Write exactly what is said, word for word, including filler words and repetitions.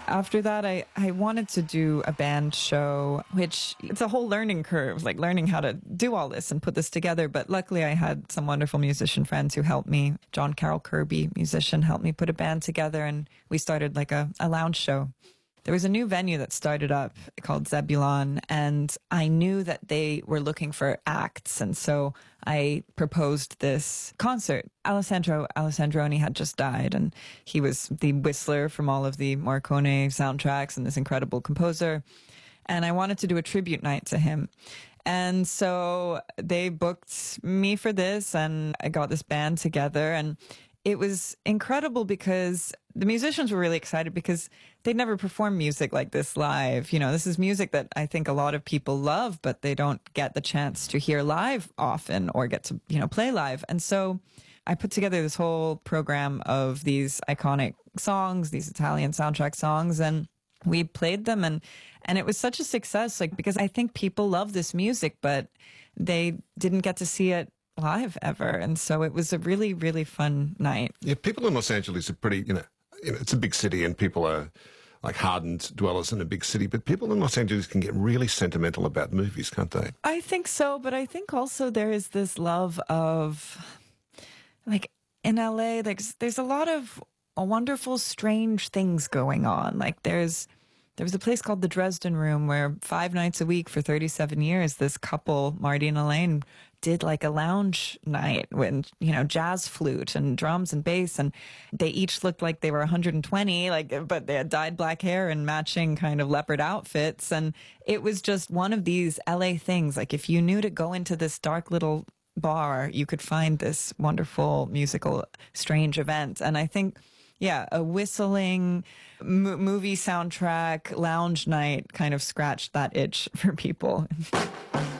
After that, I, I wanted to do a band show, which it's a whole learning curve, like learning how to do all this and put this together. But luckily, I had some wonderful musician friends who helped me. John Carroll Kirby, musician, helped me put a band together, and we started like a, a lounge show. There was a new venue that started up called Zebulon, and I knew that they were looking for acts, and so I proposed this concert. Alessandro Alessandroni had just died, and he was the whistler from all of the Morricone soundtracks and this incredible composer, and I wanted to do a tribute night to him. And so they booked me for this, and I got this band together, and it was incredible because the musicians were really excited because they'd never performed music like this live. You know, this is music that I think a lot of people love, but they don't get the chance to hear live often or get to, you know, play live. And so I put together this whole program of these iconic songs, these Italian soundtrack songs, and we played them, and and it was such a success, like, because I think people love this music, but they didn't get to see it live ever. And so it was a really, really fun night. Yeah, people in Los Angeles are pretty, you know, you know, it's a big city and people are like hardened dwellers in a big city, but people in Los Angeles can get really sentimental about movies, can't they? I think so, but I think also there is this love of, like, in L A, there's, there's a lot of wonderful, strange things going on. Like there's, there was a place called the Dresden Room where five nights a week for thirty-seven years, this couple, Marty and Elaine, did like a lounge night with, you know, jazz flute and drums and bass. And they each looked like they were one hundred twenty, like, but they had dyed black hair and matching kind of leopard outfits. And it was just one of these L A things. Like if you knew to go into this dark little bar, you could find this wonderful musical, strange event. And I think, yeah, a whistling m- movie soundtrack lounge night kind of scratched that itch for people.